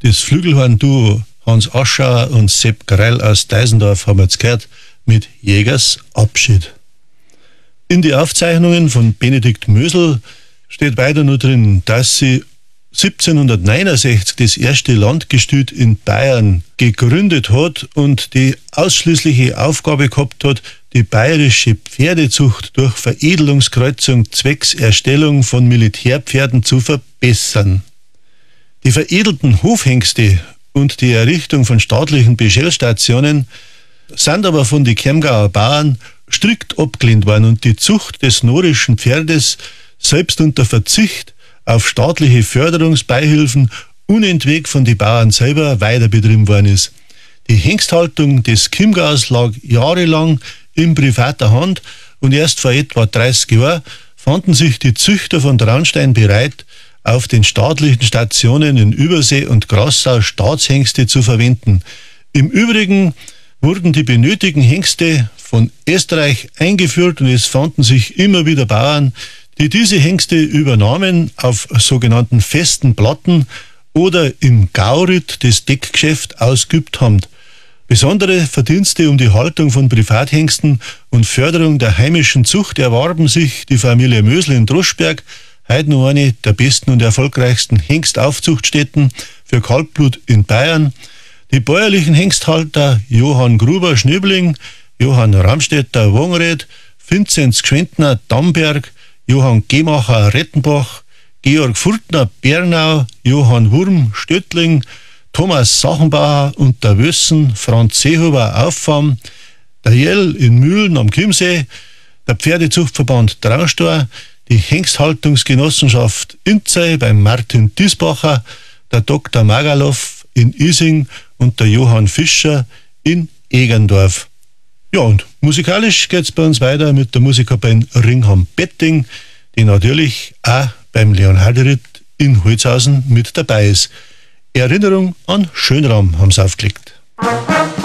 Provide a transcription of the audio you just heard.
Das Flügelhorn-Duo Hans Aschauer und Sepp Greil aus Deisendorf haben jetzt gehört mit Jägers Abschied. In die Aufzeichnungen von Benedikt Mösel steht weiter nur drin, dass sie 1769 das erste Landgestüt in Bayern gegründet hat und die ausschließliche Aufgabe gehabt hat, die bayerische Pferdezucht durch Veredelungskreuzung zwecks Erstellung von Militärpferden zu verbessern. Die veredelten Hofhengste und die Errichtung von staatlichen Beschellstationen sind aber von den Chiemgauer Bauern strikt abgelehnt worden und die Zucht des norischen Pferdes selbst unter Verzicht auf staatliche Förderungsbeihilfen unentwegt von den Bauern selber weiter betrieben worden ist. Die Hengsthaltung des Chiemgaus lag jahrelang in privater Hand und erst vor etwa 30 Jahren fanden sich die Züchter von Traunstein bereit, auf den staatlichen Stationen in Übersee und Grassau Staatshengste zu verwenden. Im Übrigen wurden die benötigten Hengste von Österreich eingeführt und es fanden sich immer wieder Bauern, die diese Hengste übernahmen auf sogenannten festen Platten oder im Gauritt das Deckgeschäft ausgeübt haben. Besondere Verdienste um die Haltung von Privathengsten und Förderung der heimischen Zucht erwarben sich die Familie Mösel in Droschberg, heute noch eine der besten und erfolgreichsten Hengstaufzuchtstätten für Kaltblut in Bayern. Die bäuerlichen Hengsthalter Johann Gruber Schnöbling, Johann Ramstetter Wongreth, Vinzenz Gschwendtner Damberg, Johann Gemacher Rettenbach, Georg Furtner Bernau, Johann Wurm Stöttling, Thomas Sachenbauer und der Wössen, Franz Seehuber Auffam, der Jell in Mühlen am Chiemsee, der Pferdezuchtverband Traustor, die Hengsthaltungsgenossenschaft Inzey beim Martin Diesbacher, der Dr. Magalow in Ising und der Johann Fischer in Egerndorf. Ja, und musikalisch geht's bei uns weiter mit der Musikerband Ringham-Betting, die natürlich auch beim Leonharderitt in Holzhausen mit dabei ist. Erinnerung an Schönraum haben sie aufgelegt.